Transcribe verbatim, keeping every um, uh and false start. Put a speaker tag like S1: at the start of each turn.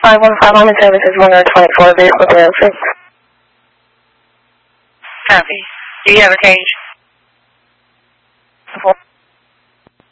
S1: five one five on the services one twenty-four, vehicle zero six.
S2: Copy. Do you have a cage?